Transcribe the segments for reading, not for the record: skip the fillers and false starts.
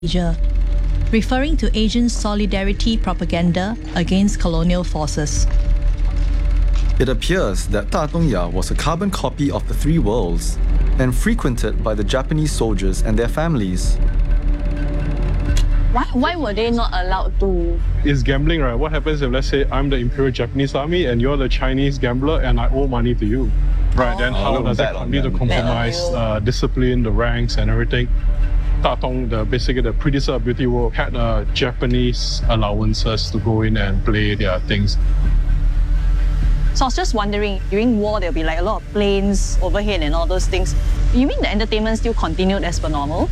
Asia, referring to Asian solidarity propaganda against colonial forces. It appears that Datongya was a carbon copy of the Three Worlds and frequented by the Japanese soldiers and their families. Why were they not allowed to? It's gambling, right? What happens if, let's say, I'm the Imperial Japanese Army and you're the Chinese gambler and I owe money to you? Right, then how does that continue to compromise discipline, the ranks and everything? Datong, basically the producer of Beauty World, had Japanese allowances to go in and play their things. So I was just wondering, during war there'll be like a lot of planes overhead and all those things. You mean the entertainment still continued as per normal?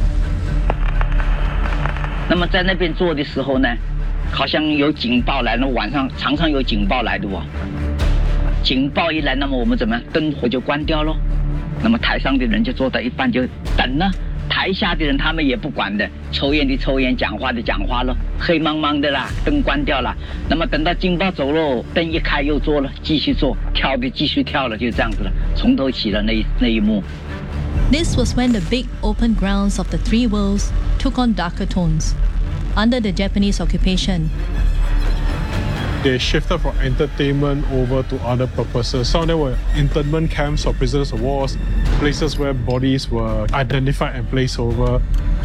那么在那边做的时候呢，好像有警报来，那晚上常常有警报来的哦。警报一来，那么我们怎么样？灯火就关掉咯。那么台上的人就坐到一半就等了，台下的人他们也不管的，抽烟的抽烟，讲话的讲话咯，黑茫茫的啦，灯关掉了。那么等到警报走喽，灯一开又做了，继续做，跳的继续跳了，就这样子了，从头起了那一幕。 This was when the big open grounds of the Three Worlds took on darker tones. Under the Japanese occupation, they shifted from entertainment over to other purposes. Some of them were internment camps or prisoners of war, places where bodies were identified and placed over.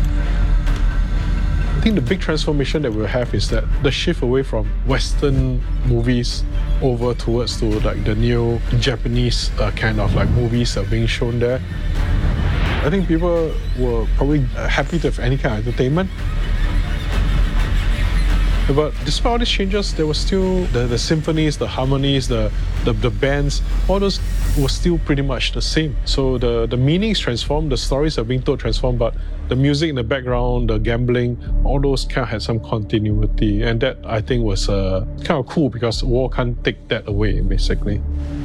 I think the big transformation that we'll have is that the shift away from Western movies over towards to like the new Japanese kind of like movies that are being shown there. I think people were probably happy to have any kind of entertainment. But despite all these changes, there was still the symphonies, the harmonies, the bands, all those were still pretty much the same. So the meanings transformed, the stories are being told transformed, but the music in the background, the gambling, all those kind of had some continuity. And that, I think, was kind of cool because war can't take that away, basically.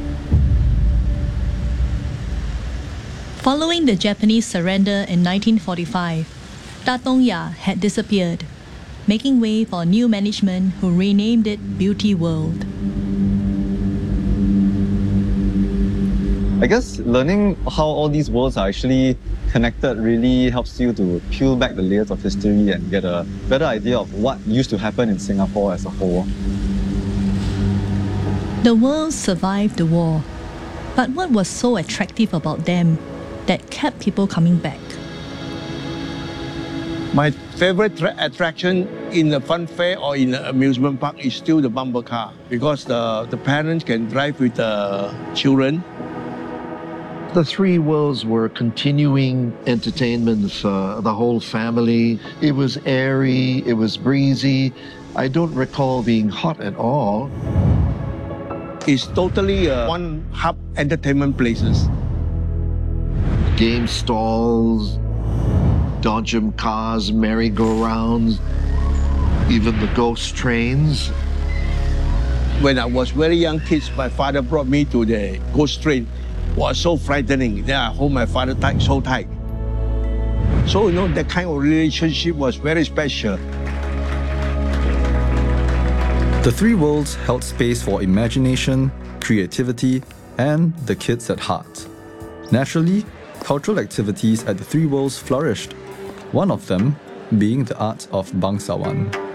Following the Japanese surrender in 1945, Datongya had disappeared, making way for new management who renamed it Beauty World. I guess learning how all these worlds are actually connected really helps you to peel back the layers of history and get a better idea of what used to happen in Singapore as a whole. The worlds survived the war, but what was so attractive about them that kept people coming back? My favorite attraction in the fun fair or in the amusement park is still the bumper car because the parents can drive with the children. The Three Worlds were continuing entertainment for the whole family. It was airy, it was breezy. I don't recall being hot at all. It's totally one hub entertainment places. Game stalls, dodgem cars, merry-go-rounds, even the ghost trains. When I was very young kids, my father brought me to the ghost train. It was so frightening. Then I hold my father tight, so tight. So, that kind of relationship was very special. The Three Worlds held space for imagination, creativity, and the kids at heart. Naturally, cultural activities at the Three Worlds flourished, one of them being the art of bangsawan.